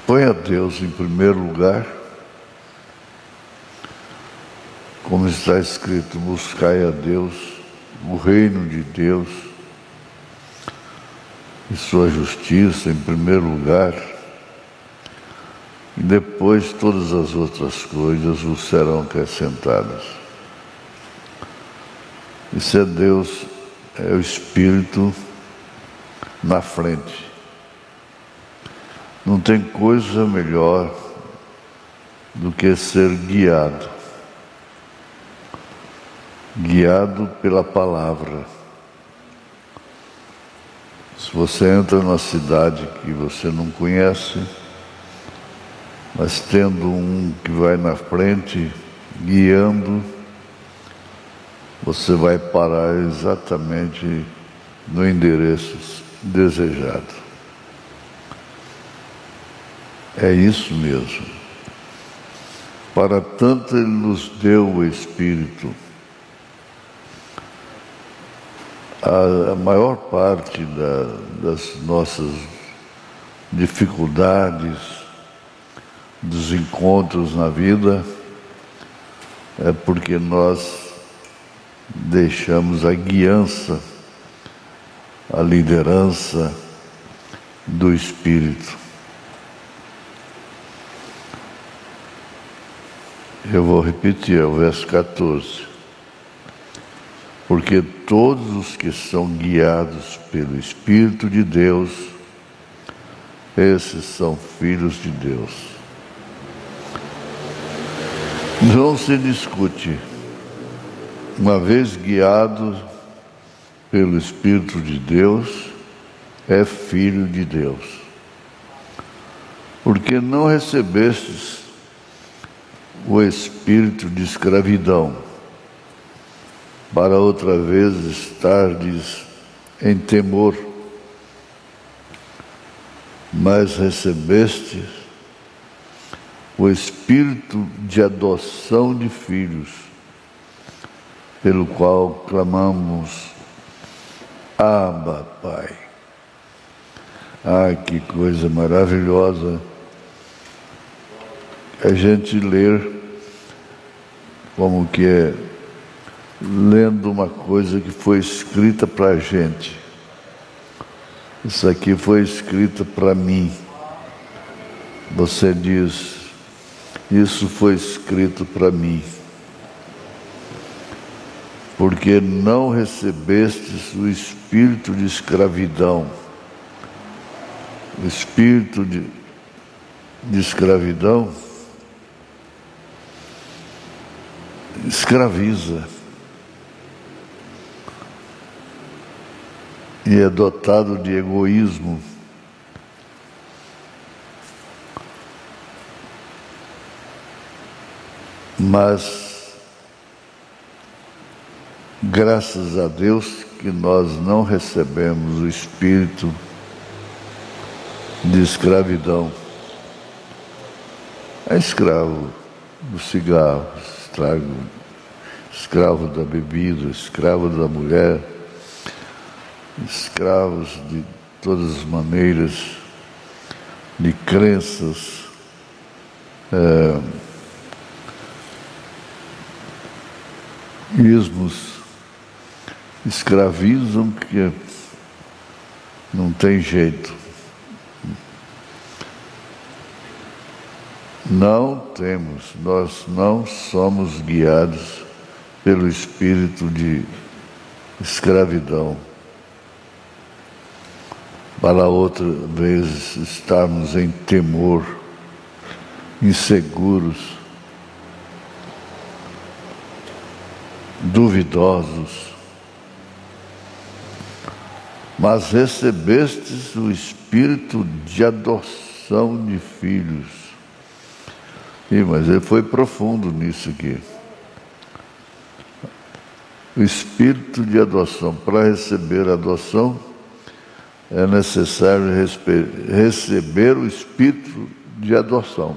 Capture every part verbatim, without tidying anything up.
Põe a Deus em primeiro lugar, como está escrito, buscai a Deus, o reino de Deus e sua justiça em primeiro lugar, e depois todas as outras coisas vos serão acrescentadas. Isso é Deus, é o Espírito na frente. Não tem coisa melhor do que ser guiado. Guiado pela palavra. Se você entra numa cidade que você não conhece, mas tendo um que vai na frente, guiando, você vai parar exatamente no endereço desejado. É isso mesmo. Para tanto Ele nos deu o Espírito. A, a maior parte da, das nossas dificuldades, dos encontros na vida, é porque nós deixamos a guiança, a liderança do Espírito. Eu vou repetir, é o verso quatorze. Porque todos os que são guiados pelo Espírito de Deus, esses são filhos de Deus. Não se discute. Uma vez guiado pelo Espírito de Deus, é filho de Deus. Porque não recebestes o espírito de escravidão, para outra vez estardes em temor, mas recebestes o espírito de adoção de filhos, pelo qual clamamos, Abba, Pai. Ah, que coisa maravilhosa a gente ler como que é lendo uma coisa que foi escrita para a gente. Isso aqui foi escrito para mim. Você diz, isso foi escrito para mim. Porque não recebestes o espírito de escravidão. O espírito de, de escravidão escraviza e é dotado de egoísmo. Mas graças a Deus que nós não recebemos o espírito de escravidão. É escravo do cigarro, escravo, escravo da bebida, escravo da mulher, escravos de todas as maneiras, de crenças, é, ismos, escravizam que não tem jeito. Não temos, nós não somos guiados pelo espírito de escravidão, para outra vez estarmos em temor, inseguros, duvidosos. Mas recebestes o espírito de adoção de filhos. Ih, mas ele foi profundo nisso aqui. O espírito de adoção. Para receber a adoção, é necessário receber o espírito de adoção.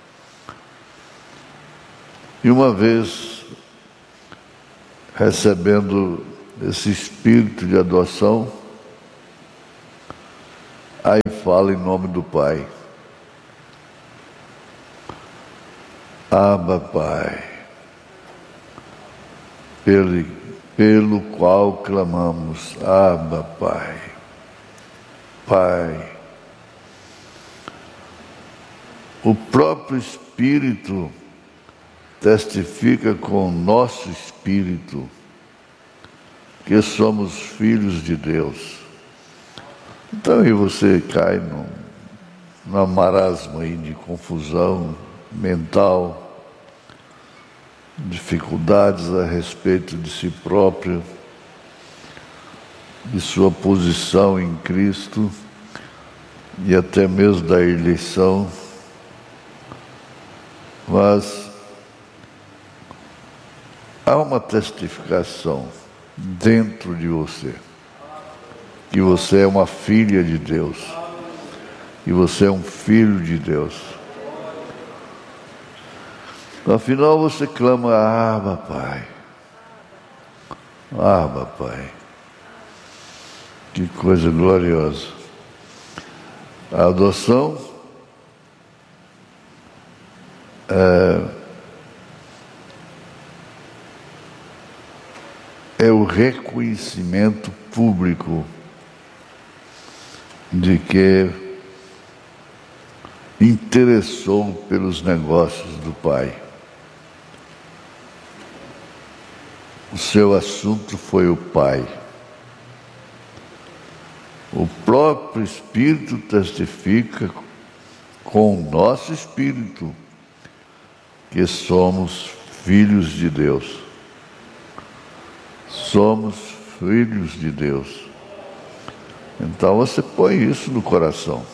E uma vez recebendo esse espírito de adoção, aí fala em nome do Pai. Abba, Pai, pelo, pelo qual clamamos, Abba, Pai, Pai. O próprio Espírito testifica com o nosso espírito que somos filhos de Deus. Então aí você cai num, numa marasma aí de confusão mental, dificuldades a respeito de si próprio, de sua posição em Cristo e até mesmo da eleição. Mas há uma testificação dentro de você, que você é uma filha de Deus, que você é um filho de Deus. Afinal você clama, Abba, Pai, Abba, Pai. Que coisa gloriosa. A adoção é, é o reconhecimento público de que interessou pelos negócios do Pai. O seu assunto foi o Pai. O próprio Espírito testifica com o nosso espírito que somos filhos de Deus. Somos filhos de Deus. Então você põe isso no coração.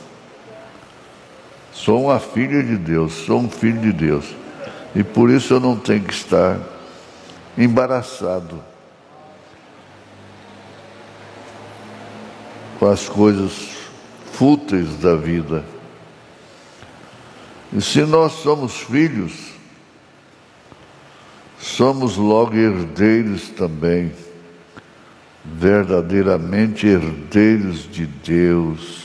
Sou uma filha de Deus, sou um filho de Deus. E por isso eu não tenho que estar embaraçado com as coisas fúteis da vida. E se nós somos filhos, somos logo herdeiros também, verdadeiramente herdeiros de Deus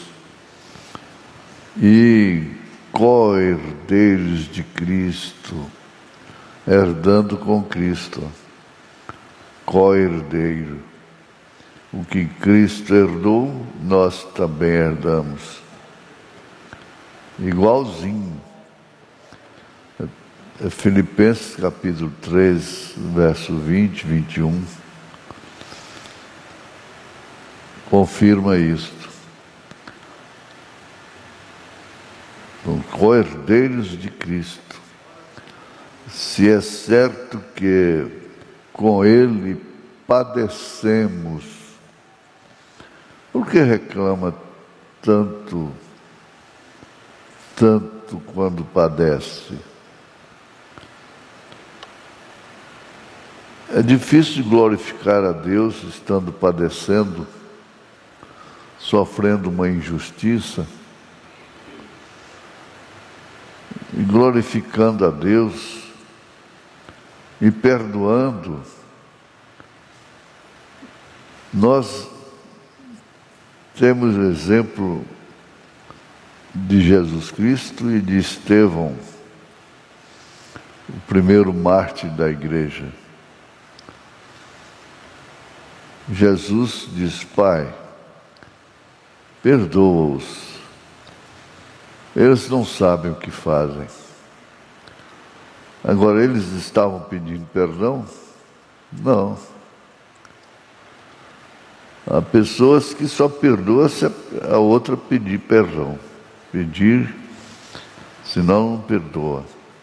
e co-herdeiros de Cristo, herdando com Cristo, co-herdeiro. O que Cristo herdou, nós também herdamos. Igualzinho. É Filipenses capítulo três, verso vinte, vinte e um. Confirma isto. São co-herdeiros de Cristo. Se é certo que com Ele padecemos, por que reclama tanto, tanto quando padece? É difícil glorificar a Deus estando padecendo, sofrendo uma injustiça, e glorificando a Deus e perdoando. Nós temos o exemplo de Jesus Cristo e de Estevão, o primeiro mártir da igreja. Jesus diz: Pai, perdoa-os, eles não sabem o que fazem. Agora, eles estavam pedindo perdão? Não. Há pessoas que só perdoam se a outra pedir perdão. Pedir, senão não perdoa.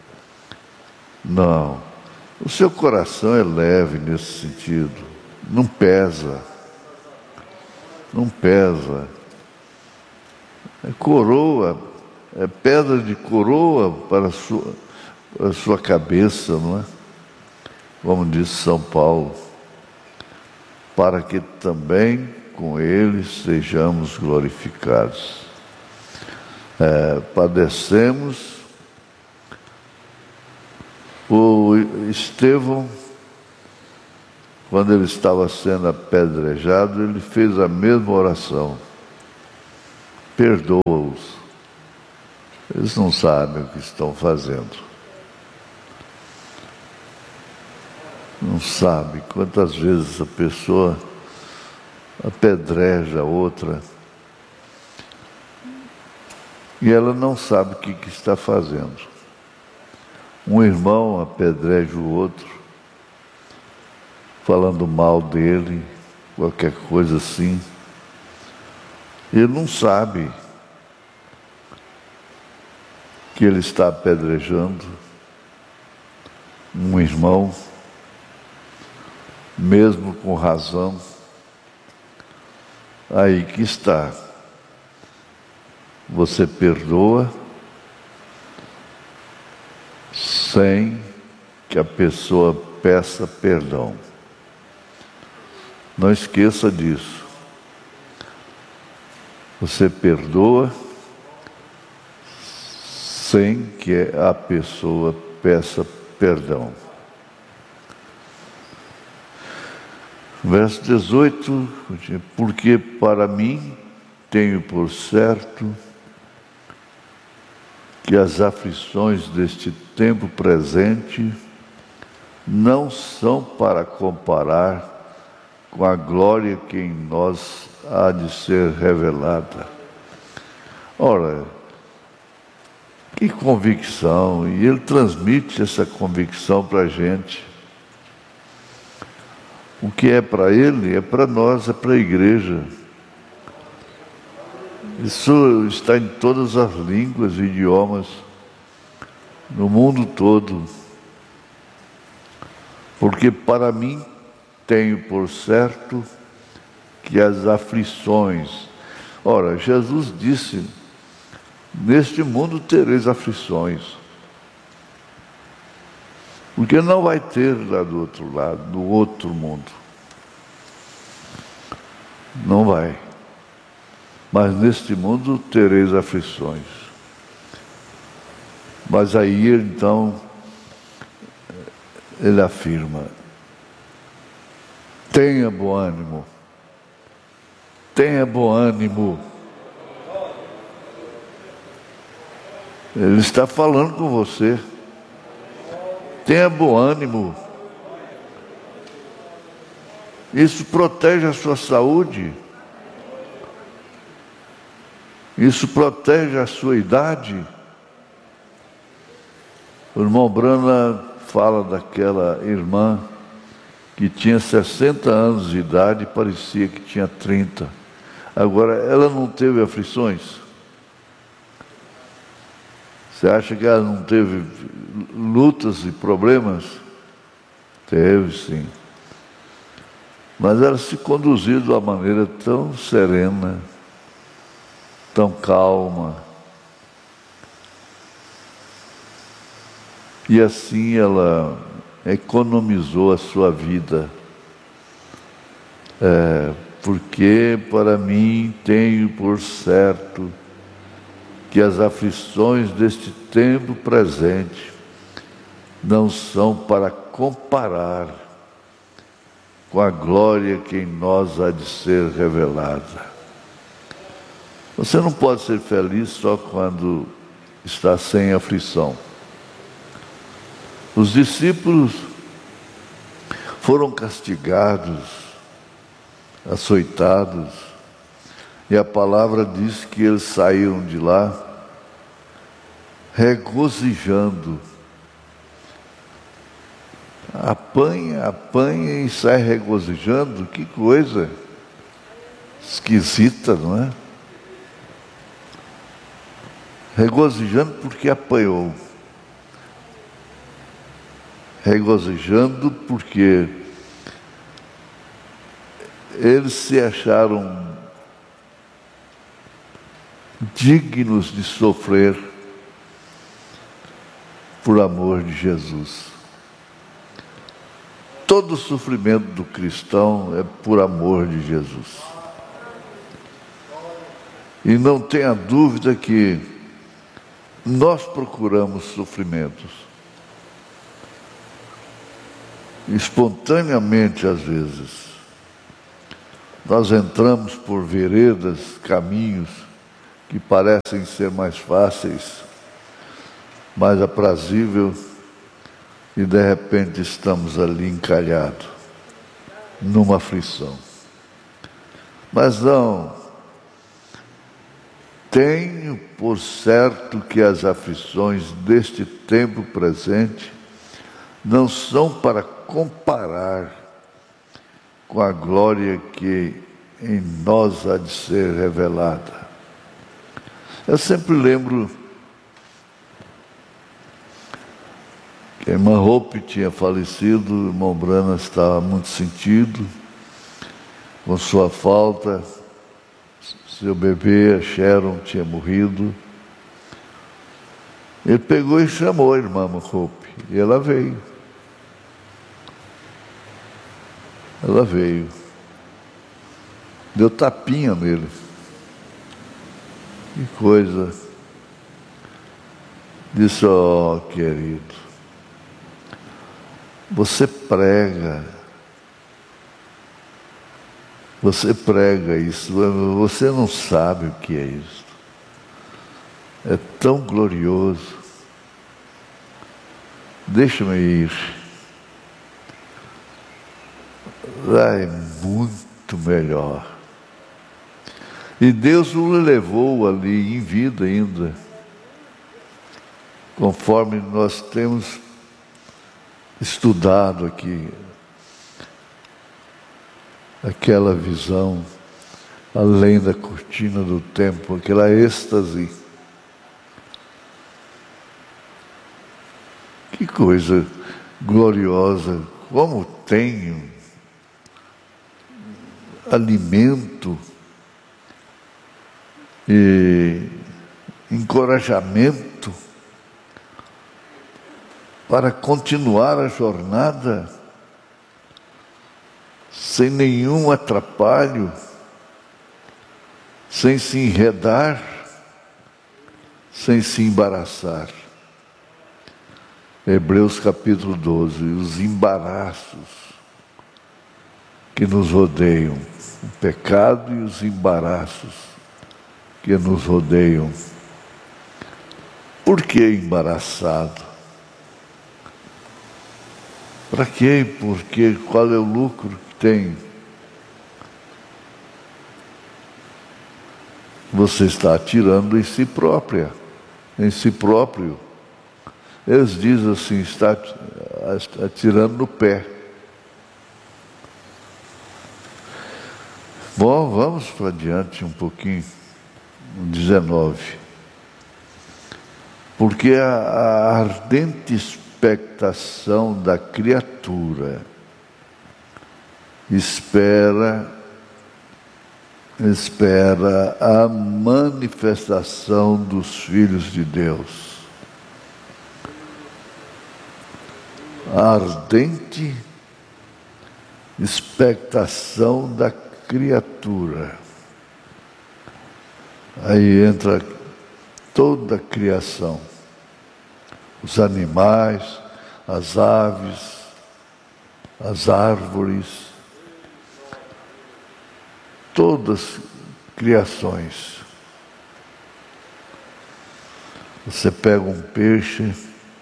Não. O seu coração é leve nesse sentido. Não pesa. Não pesa. É coroa, é pedra de coroa para a sua, a sua cabeça, não é? Como diz São Paulo. Para que também com ele sejamos glorificados. É, padecemos. O Estevão, quando ele estava sendo apedrejado, ele fez a mesma oração: perdoa-os, eles não sabem o que estão fazendo. Não sabe quantas vezes a pessoa apedreja a outra e ela não sabe o que, que está fazendo. Um irmão apedreja o outro, falando mal dele, qualquer coisa assim. Ele não sabe que ele está apedrejando um irmão, mesmo com razão. Aí que está. Você perdoa sem que a pessoa peça perdão. Não esqueça disso. Você perdoa sem que a pessoa peça perdão. Verso dezoito, porque para mim tenho por certo que as aflições deste tempo presente não são para comparar com a glória que em nós há de ser revelada. Ora, que convicção! E ele transmite essa convicção para a gente. O que é para ele, é para nós, é para a igreja. Isso está em todas as línguas e idiomas, no mundo todo. Porque para mim tenho por certo que as aflições... Ora, Jesus disse, neste mundo tereis aflições. Porque não vai ter lá do outro lado, do outro mundo. Não vai. Mas neste mundo tereis aflições. Mas aí, então, ele afirma, tenha bom ânimo. Tenha bom ânimo. Ele está falando com você. Tenha bom ânimo. Isso protege a sua saúde. Isso protege a sua idade. O irmão Brana fala daquela irmã que tinha sessenta anos de idade e parecia que tinha trinta. Agora, ela não teve aflições? Você acha que ela não teve lutas e problemas? Teve, sim. Mas ela se conduziu de uma maneira tão serena, tão calma. E assim ela economizou a sua vida. É, porque para mim tenho por certo que as aflições deste tempo presente não são para comparar com a glória que em nós há de ser revelada. Você não pode ser feliz só quando está sem aflição. Os discípulos foram castigados, açoitados, e a palavra diz que eles saíram de lá regozijando. Apanha, apanha e sai regozijando. Que coisa esquisita, não é? Regozijando porque apanhou. Regozijando porque eles se acharam dignos de sofrer por amor de Jesus. Todo o sofrimento do cristão é por amor de Jesus. E não tenha dúvida que nós procuramos sofrimentos. Espontaneamente, às vezes. Nós entramos por veredas, caminhos que parecem ser mais fáceis, mais aprazível, e de repente estamos ali encalhados, numa aflição. Mas não, tenho por certo que as aflições deste tempo presente não são para comparar com a glória que em nós há de ser revelada. Eu sempre lembro que a irmã Hope tinha falecido, o irmão Brana estava muito sentido com sua falta, seu bebê, a Sharon, tinha morrido. Ele pegou e chamou a irmã Hope, e ela veio. Ela veio. Deu tapinha nele. Que coisa. Disse, ó, querido, você prega, você prega isso, você não sabe o que é isso. É tão glorioso. Deixa-me ir. Lá é muito melhor. E Deus o levou ali em vida ainda, conforme nós temos estudado aqui, aquela visão além da cortina do templo, aquela êxtase. Que coisa gloriosa, como tenho alimento e encorajamento para continuar a jornada sem nenhum atrapalho, sem se enredar, sem se embaraçar. Hebreus capítulo doze, os embaraços que nos rodeiam, o pecado e os embaraços que nos rodeiam. Por que embaraçado? Para quê? Porque qual é o lucro que tem? Você está atirando em si própria, em si próprio. Eles dizem assim, está atirando no pé. Bom, vamos para adiante um pouquinho. dezenove. Porque a, a ardente expectação da criatura espera, espera a manifestação dos filhos de Deus. A ardente expectação da criatura. Aí entra toda a criação, os animais, as aves, as árvores, todas criações. Você pega um peixe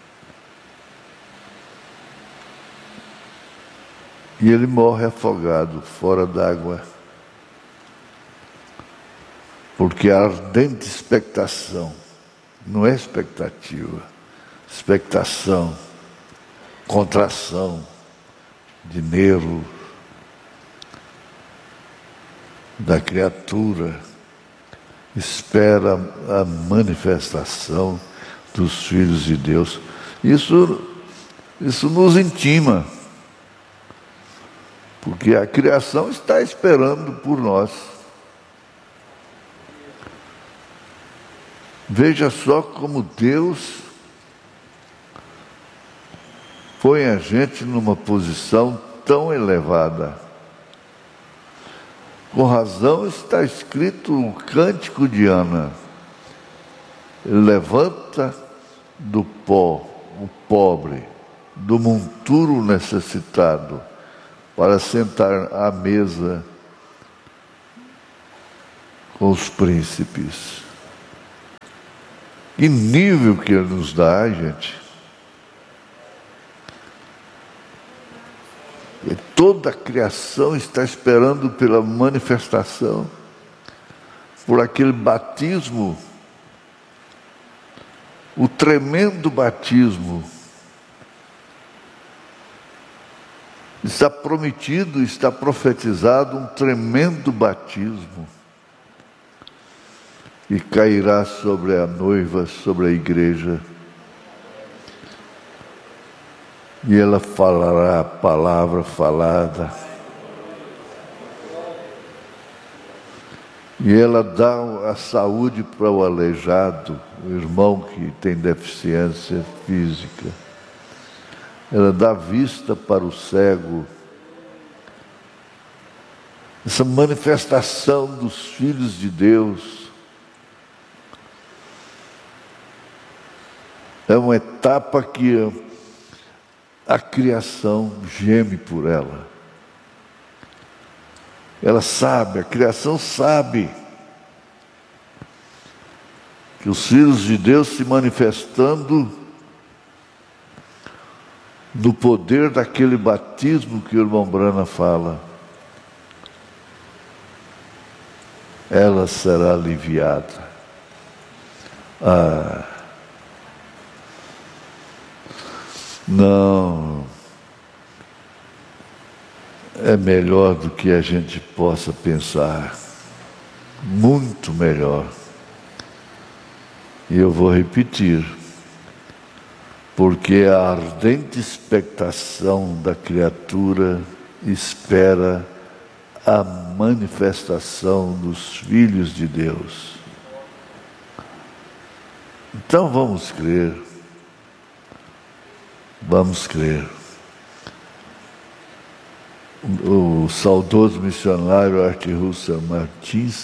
e ele morre afogado, fora d'água. Porque a ardente expectação, não é expectativa, expectação, contração de nervo da criatura, espera a manifestação dos filhos de Deus. Isso, isso nos intima, porque a criação está esperando por nós. Veja só como Deus põe a gente numa posição tão elevada. Com razão está escrito o Cântico de Ana. Ele levanta do pó o pobre, do monturo necessitado, para sentar à mesa com os príncipes. Que nível que Ele nos dá, gente. toda a criação está esperando pela manifestação, por aquele batismo, o tremendo batismo. Está prometido, está profetizado um tremendo batismo que cairá sobre a noiva, sobre a igreja. E ela falará a palavra falada. E ela dá a saúde para o aleijado, o irmão que tem deficiência física. Ela dá vista para o cego. Essa manifestação dos filhos de Deus é uma etapa que a criação geme por ela. Ela sabe, a criação sabe que os filhos de Deus se manifestando no poder daquele batismo que o irmão Brana fala, ela será aliviada. Ah, não, é melhor do que a gente possa pensar, muito melhor. E eu vou repetir, porque a ardente expectação da criatura espera a manifestação dos filhos de Deus. Então vamos crer, vamos crer. O saudoso missionário Arthur Russell Martins